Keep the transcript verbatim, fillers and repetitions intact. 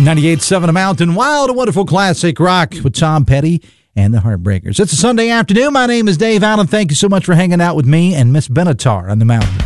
ninety-eight point seven Mountain Wild, a wonderful classic rock with Tom Petty and the Heartbreakers. It's a Sunday afternoon. My name is Dave Allen. Thank you so much for hanging out with me and Miss Benatar on the mountain.